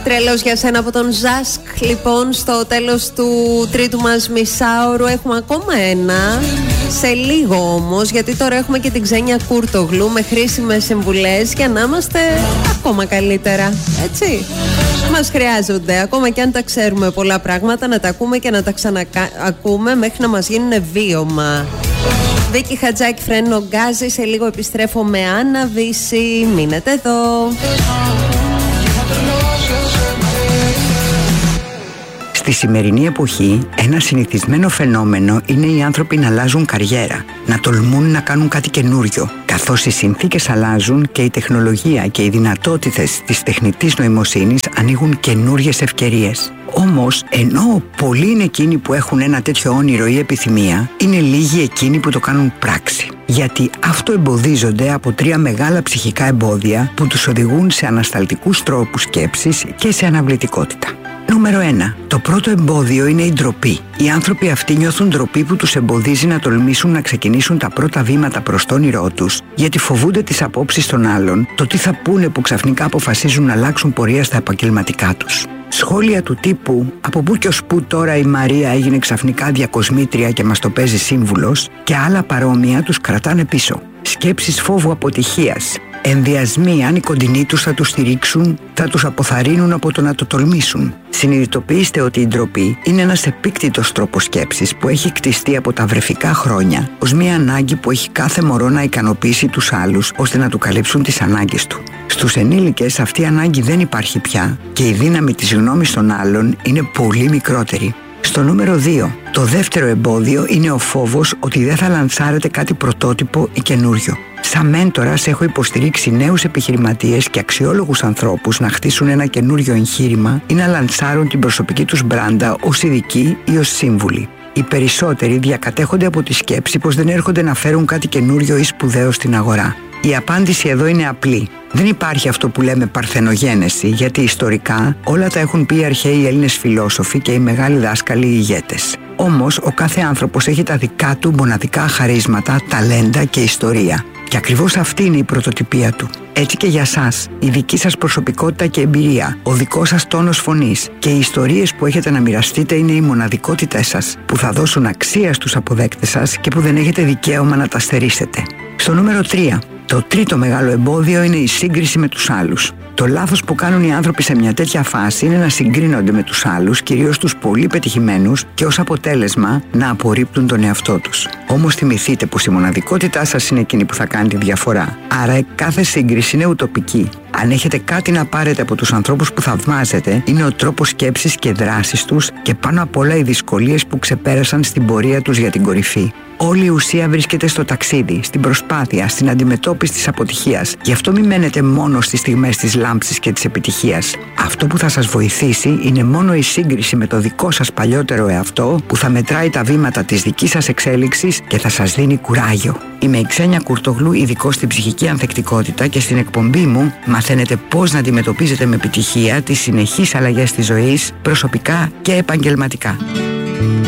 Τρελός για σένα από τον Ζάσκ. Λοιπόν, στο τέλος του τρίτου μας μισάωρου έχουμε ακόμα ένα. Σε λίγο όμως, γιατί τώρα έχουμε και την Ξένια Κούρτογλου με χρήσιμες συμβουλές για να είμαστε ακόμα καλύτερα. Έτσι. Μας χρειάζονται, ακόμα και αν τα ξέρουμε πολλά πράγματα, να τα ακούμε και να τα ξαναακούμε μέχρι να μας γίνουν βίωμα. Βίκη Χατζάκη, Φρένο Γκάζη. Σε λίγο επιστρέφω με Άννα Βύση. Μείνετε εδώ. Στη σημερινή εποχή, ένα συνηθισμένο φαινόμενο είναι οι άνθρωποι να αλλάζουν καριέρα, να τολμούν να κάνουν κάτι καινούριο. Καθώς οι συνθήκες αλλάζουν και η τεχνολογία και οι δυνατότητες της τεχνητής νοημοσύνης ανοίγουν καινούριες ευκαιρίες. Όμως, ενώ πολλοί είναι εκείνοι που έχουν ένα τέτοιο όνειρο ή επιθυμία, είναι λίγοι εκείνοι που το κάνουν πράξη. Γιατί αυτοεμποδίζονται από 3 μεγάλα ψυχικά εμπόδια που τους οδηγούν σε ανασταλτικούς τρόπους σκέψης και σε αναβλητικότητα. Νούμερο 1. Το πρώτο εμπόδιο είναι η ντροπή. Οι άνθρωποι αυτοί νιώθουν ντροπή που τους εμποδίζει να τολμήσουν να ξεκινήσουν τα πρώτα βήματα προς το όνειρό τους, γιατί φοβούνται τις απόψεις των άλλων, το τι θα πούνε που ξαφνικά αποφασίζουν να αλλάξουν πορεία στα επαγγελματικά τους. Σχόλια του τύπου «Από πού και ως πού τώρα η Μαρία έγινε ξαφνικά διακοσμήτρια και μας το παίζει σύμβουλος» και άλλα παρόμοια τους κρατάνε πίσω. Σκέψεις φόβου αποτυχίας. Ενδιασμοί αν οι κοντινοί τους θα τους στηρίξουν, θα τους αποθαρρύνουν από το να το τολμήσουν. Συνειδητοποιήστε ότι η ντροπή είναι ένας επίκτητος τρόπος σκέψης που έχει κτιστεί από τα βρεφικά χρόνια ως μια ανάγκη που έχει κάθε μωρό να ικανοποιήσει τους άλλους ώστε να του καλύψουν τις ανάγκες του. Στους ενήλικες αυτή η ανάγκη δεν υπάρχει πια και η δύναμη της γνώμης των άλλων είναι πολύ μικρότερη. Στο νούμερο 2, το δεύτερο εμπόδιο είναι ο φόβος ότι δεν θα λανσάρετε κάτι πρωτότυπο ή καινούριο. Σαν μέντορας έχω υποστηρίξει νέους επιχειρηματίες και αξιόλογους ανθρώπους να χτίσουν ένα καινούριο εγχείρημα ή να λανσάρουν την προσωπική τους μπράντα ως ειδικοί ή ως σύμβουλοι. Οι περισσότεροι διακατέχονται από τη σκέψη πως δεν έρχονται να φέρουν κάτι καινούριο ή σπουδαίο στην αγορά. Η απάντηση εδώ είναι απλή. Δεν υπάρχει αυτό που λέμε παρθενογένεση, γιατί ιστορικά όλα τα έχουν πει οι αρχαίοι Έλληνες φιλόσοφοι και οι μεγάλοι δάσκαλοι ηγέτες. Όμως ο κάθε άνθρωπος έχει τα δικά του μοναδικά χαρίσματα, ταλέντα και ιστορία. Και ακριβώς αυτή είναι η πρωτοτυπία του. Έτσι και για σας, η δική σας προσωπικότητα και εμπειρία, ο δικός σας τόνος φωνής και οι ιστορίες που έχετε να μοιραστείτε είναι οι μοναδικότητές σας, που θα δώσουν αξία στους αποδέκτες σας και που δεν έχετε δικαίωμα να τα στερήσετε. Στο νούμερο 3. Το τρίτο μεγάλο εμπόδιο είναι η σύγκριση με τους άλλους. Το λάθος που κάνουν οι άνθρωποι σε μια τέτοια φάση είναι να συγκρίνονται με τους άλλους, κυρίως τους πολύ πετυχημένους, και ως αποτέλεσμα να απορρίπτουν τον εαυτό τους. Όμως θυμηθείτε πως η μοναδικότητά σας είναι εκείνη που θα κάνει τη διαφορά. Άρα κάθε σύγκριση είναι ουτοπική. Αν έχετε κάτι να πάρετε από τους ανθρώπους που θαυμάζετε, είναι ο τρόπος σκέψης και δράσης τους και πάνω απ' όλα οι δυσκολίες που ξεπέρασαν στην πορεία τους για την κορυφή. Όλη η ουσία βρίσκεται στο ταξίδι, στην προσπάθεια, στην αντιμετώπιση της αποτυχίας. Γι' αυτό μην μένετε μόνο στις στιγμές της λάμψης και της επιτυχίας. Αυτό που θα σας βοηθήσει είναι μόνο η σύγκριση με το δικό σας παλιότερο εαυτό, που θα μετράει τα βήματα της δικής σας εξέλιξης και θα σας δίνει κουράγιο. Είμαι η Ξένια Κούρτογλου, ειδικός στην ψυχική ανθεκτικότητα, και στην εκπομπή μου μαθαίνετε πώς να αντιμετωπίζετε με επιτυχία τις συνεχείς αλλαγές της ζωής, προσωπικά και επαγγελματικά.